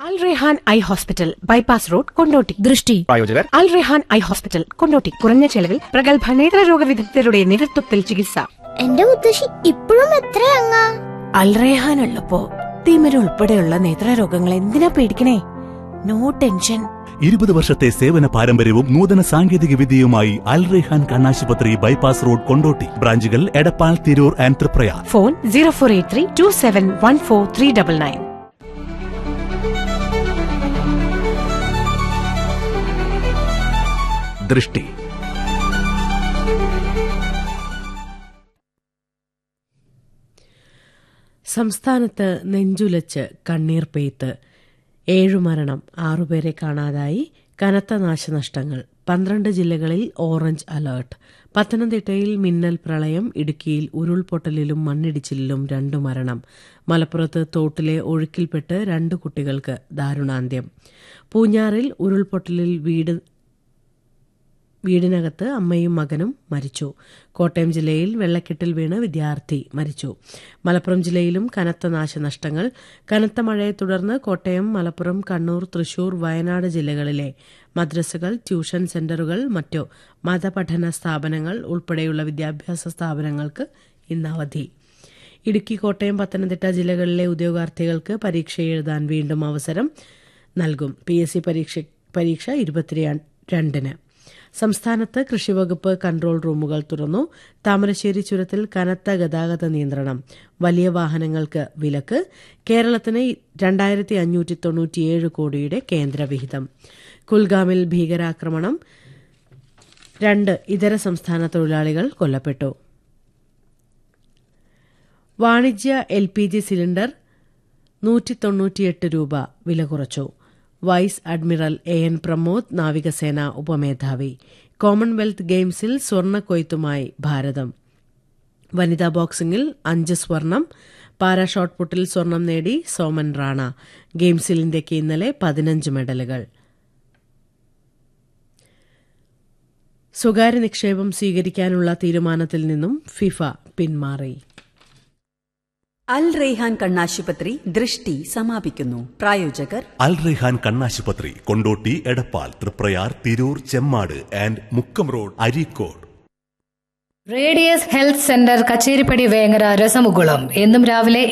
അൽ Rehan eye hospital, bypass road, Kondotty. ദൃഷ്ടി പ്രായോജകർ അൽ Rehan eye hospital, Kondotty. കുറഞ്ഞ ചെലവിൽ പ്രഗത്ഭ നേത്രരോഗ വിദഗ്ധരുടെ നേതൃത്വത്തിൽ ചികിത്സ. എന്റെ മുത്തശ്ശി ഇപ്പോഴും എത്രയങ്ങാ? അൽ റെഹാൻ ഉള്ളപ്പോ തിമിര ഉൾപ്പെടെയുള്ള നേത്രരോഗങ്ങൾ എന്തിനാ പേടിക്കണേ? No tension. 20 വർഷത്തെ സേവന പാരമ്പര്യവും നൂതന സാങ്കേതിക വിദ്യയുമായി അൽ റെഹാൻ കണ്ണാശുപത്രി, ബൈപ്പാസ് റോഡ്, കൊണ്ടോട്ടി. ബ്രാഞ്ചുകൾ എടപ്പാൾ, തിരൂർ ആൻഡ് തൃപ്രയാർ. ഫോൺ 0483271439. ദൃഷ്ടി. സംസ്ഥാനത്ത് നെഞ്ചുലച്ച് കണ്ണീർ പെയ്ത്ത് 7 മരണം, 6 പേരെ കാണാതായി. കനത്ത നാശനഷ്ടങ്ങൾ. 12 ജില്ലകളിൽ ഓറഞ്ച് അലർട്ട്. പത്തനംതിട്ടയിൽ മിന്നൽ പ്രളയം. ഇടുക്കിയിൽ ഉരുൾപൊട്ടലിലും മണ്ണിടിച്ചിലിലും 2 മരണം. മലപ്പുറത്ത് തോട്ടിലെ ഒഴുക്കിൽപ്പെട്ട് 2 കുട്ടികൾക്ക് ദാരുണാന്ത്യം. പൂഞ്ഞാറിൽ ഉരുൾപൊട്ടലിൽ വീടിനകത്ത് അമ്മയും മകനും മരിച്ചു. കോട്ടയം ജില്ലയിൽ വെള്ളക്കെട്ടിൽ വീണ് വിദ്യാർത്ഥി മരിച്ചു. മലപ്പുറം ജില്ലയിലും കനത്ത നാശനഷ്ടങ്ങൾ. കനത്ത മഴയെ തുടർന്ന് കോട്ടയം, മലപ്പുറം, കണ്ണൂർ, തൃശൂർ, വയനാട് ജില്ലകളിലെ മദ്രസകൾ, ട്യൂഷൻ സെന്ററുകൾ, മറ്റു മതപഠന സ്ഥാപനങ്ങൾ ഉൾപ്പെടെയുള്ള വിദ്യാഭ്യാസ സ്ഥാപനങ്ങൾക്ക് ഇന്ന് അവധി. ഇടുക്കി, കോട്ടയം, പത്തനംതിട്ട ജില്ലകളിലെ ഉദ്യോഗാർത്ഥികൾക്ക് പരീക്ഷ എഴുതാൻ വീണ്ടും അവസരം നൽകും. PSC പരീക്ഷ 22-ന്. സംസ്ഥാനത്ത് കൃഷിവകുപ്പ് കൺട്രോൾ റൂമുകൾ തുറന്നു. താമരശ്ശേരി ചുരത്തിൽ കനത്ത ഗതാഗത നിയന്ത്രണം. വലിയ വാഹനങ്ങൾക്ക് വിലക്ക്. കേരളത്തിന് 2597 കോടിയുടെ കേന്ദ്രവിഹിതം. കുൽഗാമിൽ ഭീകരാക്രമണം. 2 ഇതര സംസ്ഥാന തൊഴിലാളികൾ കൊല്ലപ്പെട്ടു. വാണിജ്യ LPG സിലിണ്ടർ 198 രൂപ വില കുറച്ചു. വൈസ് അഡ്മിറൽ AN പ്രമോദ്, നാവികസേന ഉപമേധാവി. കോമൺവെൽത്ത് ഗെയിംസിൽ സ്വർണ്ണക്കൊയ്ത്തുമായി ഭാരതം. വനിതാ ബോക്സിംഗിൽ 5 സ്വർണം. പാരാ ഷോട്ട്പുട്ടിൽ സ്വർണം നേടി സോമൻ റാണ. ഗെയിംസിൽ ഇന്ത്യയ്ക്ക് ഇന്നലെ 15 മെഡലുകൾ. സ്വകാര്യ നിക്ഷേപം സ്വീകരിക്കാനുള്ള തീരുമാനത്തിൽ നിന്നും ഫിഫ പിന്മാറി. അൽ റെയ്ഹാൻ കണ്ണാശുപത്രി ദൃഷ്ടി സമാപിക്കുന്നു. പ്രായോജകർ അൽ റെഹാൻ കണ്ണാശുപത്രി, Kondotty, Edappal, Triprayar, Tirur, Chemmad and Mukkam road, Areekode. Radius health centre, Kacheripadi, Vengara, രസമുകുളം. എന്നും രാവിലെ